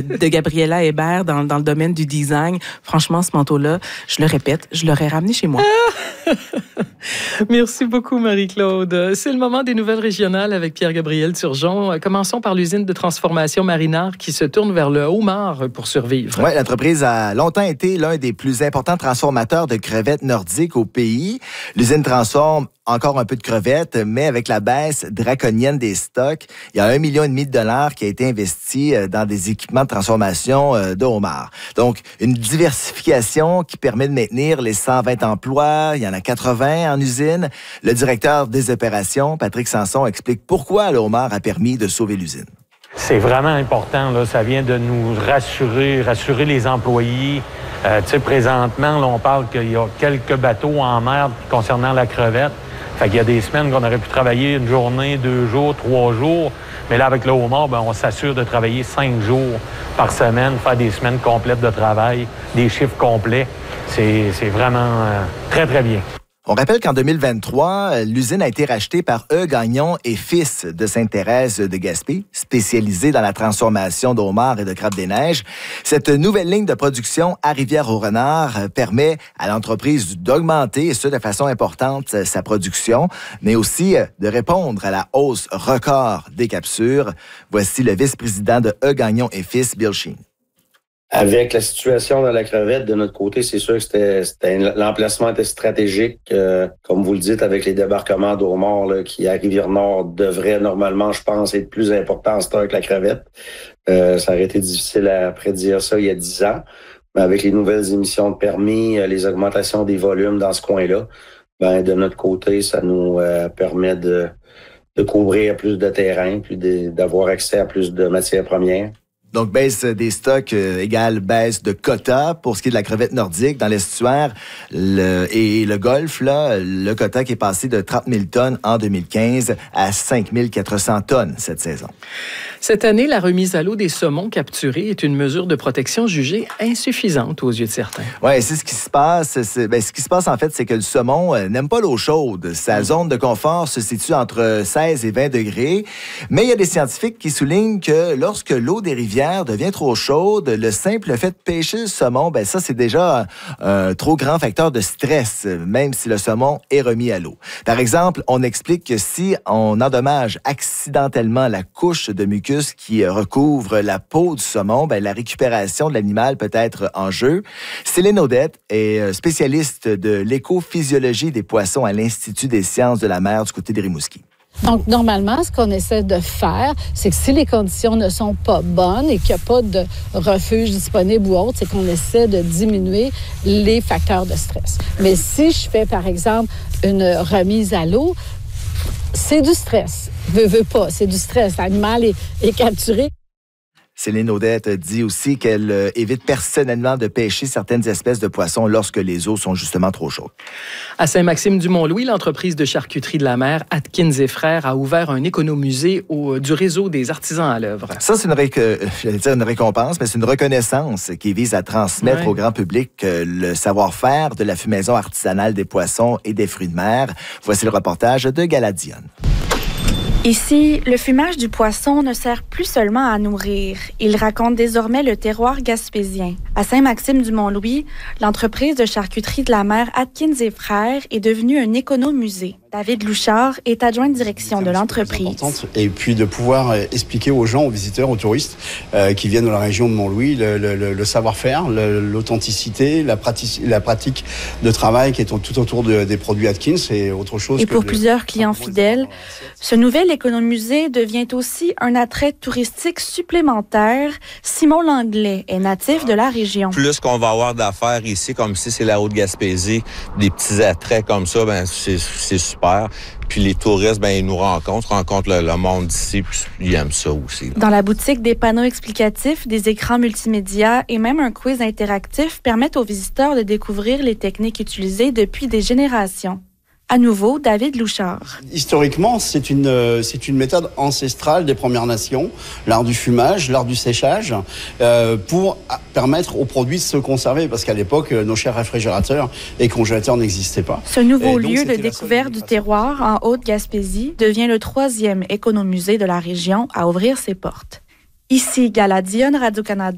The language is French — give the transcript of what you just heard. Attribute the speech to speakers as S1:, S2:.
S1: de Gabriela Hébert dans le domaine du design. Franchement, ce manteau-là, je le répète, je l'aurais ramené chez moi.
S2: Merci beaucoup, Marie-Claude. C'est le moment des nouvelles régionales avec Pierre-Gabriel Turgeon. Commençons par l'usine de transformation Marinard qui se tourne vers le homard pour survivre.
S3: Oui, l'entreprise a longtemps été l'un des plus importants transformateurs de crevettes nordiques au pays. L'usine transforme encore un peu de crevettes, mais avec la baisse draconienne des stocks, il y a 1,5 million de dollars qui a été investi dans des équipements de transformation de homards. Donc, une diversification qui permet de maintenir les 120 emplois. Il y en a 80 en usine. Le directeur des opérations, Patrick Sanson, explique pourquoi le homard a permis de sauver l'usine.
S4: C'est vraiment important, là. Ça vient de nous rassurer les employés. Tu sais, présentement, là, on parle qu'il y a quelques bateaux en mer concernant la crevette. Fait qu'il y a des semaines qu'on aurait pu travailler une journée, 2 jours, 3 jours. Mais là, avec le homard, on s'assure de travailler 5 jours par semaine, faire des semaines complètes de travail, des chiffres complets. C'est vraiment très, très bien.
S3: On rappelle qu'en 2023, l'usine a été rachetée par E. Gagnon et Fils de Sainte-Thérèse de Gaspé, spécialisée dans la transformation de homards et de crabes des neiges. Cette nouvelle ligne de production à Rivière-au-Renard permet à l'entreprise d'augmenter, et ce de façon importante, sa production, mais aussi de répondre à la hausse record des captures. Voici le vice-président de E. Gagnon et Fils, Bill Sheen.
S5: Avec la situation dans la crevette, de notre côté, c'est sûr que l'emplacement était stratégique. Comme vous le dites, avec les débarquements d'homards qui, à Rivière-Nord, devraient normalement, je pense, être plus importants en stock que la crevette. Ça aurait été difficile à prédire ça il y a 10 ans. Mais avec les nouvelles émissions de permis, les augmentations des volumes dans ce coin-là, de notre côté, ça nous permet de couvrir plus de terrain, puis d'avoir accès à plus de matières premières.
S3: Donc, baisse des stocks égale baisse de quota pour ce qui est de la crevette nordique dans l'estuaire et le golfe. Là, le quota qui est passé de 30 000 tonnes en 2015 à 5 400 tonnes cette saison.
S2: Cette année, la remise à l'eau des saumons capturés est une mesure de protection jugée insuffisante aux yeux de certains.
S3: Oui, c'est ce qui se passe. Ce qui se passe, en fait, c'est que le saumon n'aime pas l'eau chaude. Sa zone de confort se situe entre 16 et 20 degrés. Mais il y a des scientifiques qui soulignent que lorsque l'eau des rivières devient trop chaude, le simple fait de pêcher le saumon, ça, c'est déjà un trop grand facteur de stress, même si le saumon est remis à l'eau. Par exemple, on explique que si on endommage accidentellement la couche de mucus qui recouvre la peau du saumon, la récupération de l'animal peut être en jeu. Céline Audette est spécialiste de l'écophysiologie des poissons à l'Institut des sciences de la mer du côté de Rimouski.
S6: Donc, normalement, ce qu'on essaie de faire, c'est que si les conditions ne sont pas bonnes et qu'il n'y a pas de refuge disponible ou autre, c'est qu'on essaie de diminuer les facteurs de stress. Mais si je fais, par exemple, une remise à l'eau, c'est du stress. Veux pas, c'est du stress. L'animal est capturé.
S3: Céline Audette dit aussi qu'elle évite personnellement de pêcher certaines espèces de poissons lorsque les eaux sont justement trop chaudes.
S2: À Saint-Maxime-du-Mont-Louis, l'entreprise de charcuterie de la mer Atkins et Frères a ouvert un économusée du réseau des artisans à l'œuvre. Ça,
S3: c'est une récompense, mais c'est une reconnaissance qui vise à transmettre au grand public le savoir-faire de la fumaison artisanale des poissons et des fruits de mer. Voici le reportage de Galadion.
S7: Ici, le fumage du poisson ne sert plus seulement à nourrir. Il raconte désormais le terroir gaspésien. À Saint-Maxime-du-Mont-Louis, l'entreprise de charcuterie de la mer Atkins et Frères est devenue un économusée. David Louchard est adjoint de direction de l'entreprise.
S8: Et puis de pouvoir expliquer aux gens, aux visiteurs, aux touristes qui viennent de la région de Mont-Louis le savoir-faire, l'authenticité, la pratique de travail qui est tout autour des produits Atkins et autre chose.
S7: Et pour plusieurs clients fidèles, ce nouvel économusée devient aussi un attrait touristique supplémentaire. Simon Langlais est natif de la région.
S9: Plus qu'on va avoir d'affaires ici, comme si c'est la Haute-Gaspésie, des petits attraits comme ça, c'est super. Puis les touristes, ils nous rencontrent le monde d'ici, puis ils aiment ça aussi.
S7: Dans la boutique, des panneaux explicatifs, des écrans multimédia et même un quiz interactif permettent aux visiteurs de découvrir les techniques utilisées depuis des générations. À nouveau, David Louchard.
S8: Historiquement, c'est une méthode ancestrale des Premières Nations, l'art du fumage, l'art du séchage, pour permettre aux produits de se conserver, parce qu'à l'époque, nos chers réfrigérateurs et congélateurs n'existaient pas.
S7: Ce nouveau lieu de découverte du terroir en Haute-Gaspésie devient le 3e économusée de la région à ouvrir ses portes. Ici, Galadion, Radio-Canada.